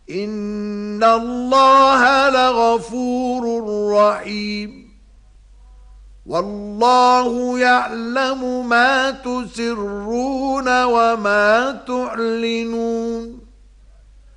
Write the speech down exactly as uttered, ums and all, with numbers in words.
إن الله لغفور رحيم والله يعلم ما تسرون وما تعلنون